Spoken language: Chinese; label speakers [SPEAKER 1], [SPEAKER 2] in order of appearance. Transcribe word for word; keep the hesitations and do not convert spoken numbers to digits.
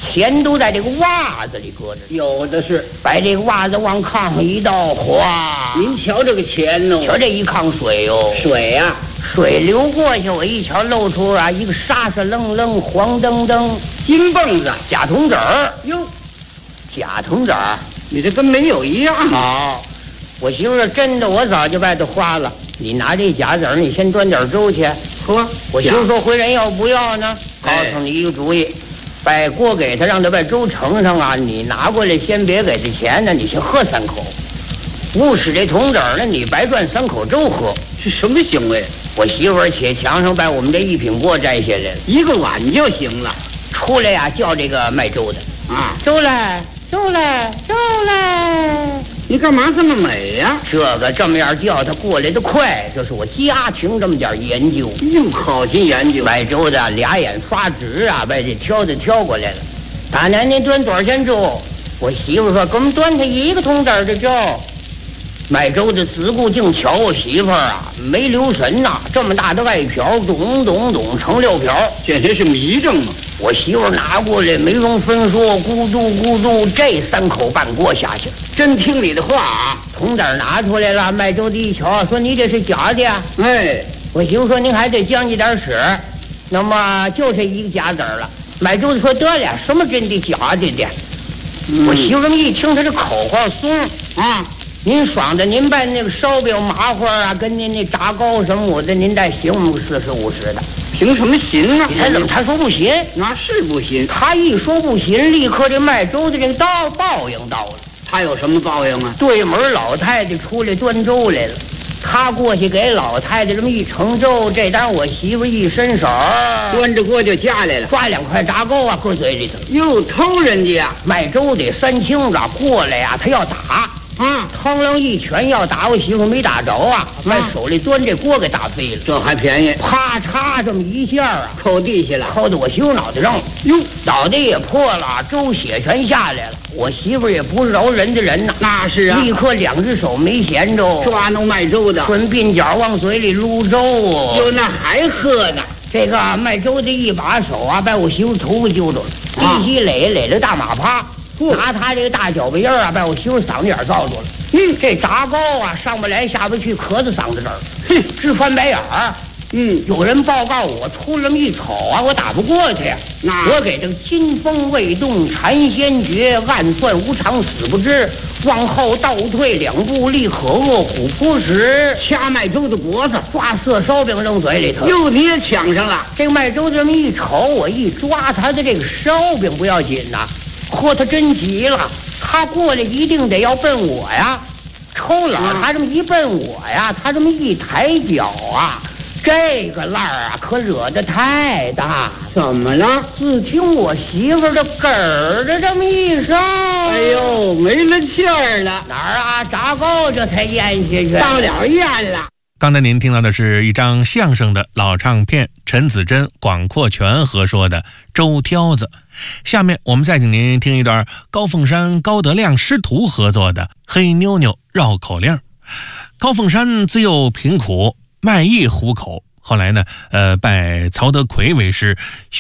[SPEAKER 1] 钱都在这个袜子里搁着，
[SPEAKER 2] 有的是。
[SPEAKER 1] 把这个袜子往炕上一倒，哗！
[SPEAKER 2] 您瞧这个钱呢？
[SPEAKER 1] 瞧这一炕水哟、哦，
[SPEAKER 2] 水呀、啊，
[SPEAKER 1] 水流过去，我一瞧露出啊一个沙沙愣愣、黄澄澄
[SPEAKER 2] 金蹦子、
[SPEAKER 1] 假铜子儿
[SPEAKER 2] 哟，
[SPEAKER 1] 假铜子儿，
[SPEAKER 2] 你这跟没有一样。
[SPEAKER 1] 好，我媳妇说真的，我早就把它花了。你拿这假子儿，你先端点粥去。
[SPEAKER 2] 呵，
[SPEAKER 1] 我媳妇说回人要不要呢？告诉你一个主意。把锅给他，让他把粥盛上啊！你拿过来，先别给他钱呢，你先喝三口。不使这铜子儿呢，你白赚三口粥喝。
[SPEAKER 2] 是什么行为？
[SPEAKER 1] 我媳妇儿且墙上把我们这一品锅摘下来了，
[SPEAKER 2] 一个碗就行了。
[SPEAKER 1] 出来呀、啊，叫这个卖粥的
[SPEAKER 2] 啊，
[SPEAKER 1] 粥来，粥来，粥来！
[SPEAKER 2] 你干嘛这么美呀、啊？
[SPEAKER 1] 这个这么样叫他过来的快，这是我家庭这么点研究。
[SPEAKER 2] 又好心研究，
[SPEAKER 1] 卖粥的俩眼发直啊，把这挑子挑过来了。大奶奶端多少钱粥？我媳妇说给我们端他一个铜子儿的粥。卖粥的自顾净瞧我媳妇儿啊，没留神呐、啊，这么大的外瓢，咚咚咚成六瓢，
[SPEAKER 2] 简直是迷症嘛！
[SPEAKER 1] 我媳妇拿过来没容分说，咕嘟咕嘟，这三口半锅下去，
[SPEAKER 2] 真听你的话啊！
[SPEAKER 1] 铜子拿出来了，卖粥的一瞧，说你这是假的呀。
[SPEAKER 2] 哎，
[SPEAKER 1] 我媳妇说您还得将就点使，那么就这一个假子儿了。卖粥的说得了，什么真的假的的？嗯、我媳妇一听他这口话松啊。您爽的，您把那个烧饼、麻花啊，跟您那炸糕什么的，您再行不四十五十的，
[SPEAKER 2] 凭什么行啊？
[SPEAKER 1] 他怎么他说不行？
[SPEAKER 2] 那是不行。
[SPEAKER 1] 他一说不行，立刻这卖粥的这个到报应到了。
[SPEAKER 2] 他有什么报应啊？
[SPEAKER 1] 对门老太太出来端粥来了，他过去给老太太这么一盛粥，这当我媳妇一伸手，
[SPEAKER 2] 端着锅就夹来了，
[SPEAKER 1] 抓两块炸糕啊，搁嘴里头。
[SPEAKER 2] 又偷人家呀！
[SPEAKER 1] 卖粥得三清子过来呀，他要打。啊！腾楞一拳要打我媳妇没打着啊，把手里端这锅给打飞了，
[SPEAKER 2] 这还便宜！
[SPEAKER 1] 啪嚓这么一下啊，
[SPEAKER 2] 扣地下了，
[SPEAKER 1] 扣到我媳妇脑袋上。
[SPEAKER 2] 哟，
[SPEAKER 1] 脑袋也破了，粥血全下来了。我媳妇也不是饶人的人呐，
[SPEAKER 2] 那是啊，
[SPEAKER 1] 立刻两只手没闲着，
[SPEAKER 2] 抓弄卖粥的，
[SPEAKER 1] 顺鬓角往嘴里撸粥哦。
[SPEAKER 2] 哟，那还喝呢？
[SPEAKER 1] 这个卖粥的一把手啊，把我媳妇头发揪住了，一起垒垒了大马趴。拿他这个大脚巴印儿啊，把我媳妇嗓子眼罩住了。嗯，这炸糕啊，上不来下不去，咳在嗓子这儿，哼，直翻白眼儿。嗯，有人报告我出了一瞅啊，我打不过去呀。那我给这个金风未动，禅先觉，暗算无常，死不知。往后倒退两步，立可恶虎扑食。
[SPEAKER 2] 掐卖粥的脖子，
[SPEAKER 1] 抓色烧饼扔嘴里头。
[SPEAKER 2] 又你也抢上了。
[SPEAKER 1] 这个卖粥这么一瞅，我一抓他的这个烧饼不要紧呐、啊。嚯，他真急了，他过来一定得要奔我呀！抽冷，他这么一奔我呀，他这么一抬脚啊，这个烂儿啊，可惹得太大。
[SPEAKER 2] 怎么了？
[SPEAKER 1] 只听我媳妇儿的咯儿的这么一声，
[SPEAKER 2] 哎呦，没了气儿了。
[SPEAKER 1] 哪儿啊？炸糕这才咽下去，
[SPEAKER 2] 到了咽了。
[SPEAKER 3] 刚才您听到的是一张相声的老唱片，陈子珍、广阔全合说的《粥挑子》。下面我们再请您听一段高凤山、高德亮师徒合作的《黑妞妞绕口令》。高凤山自幼贫苦，卖艺糊口，后来呢，呃，拜曹德奎为师。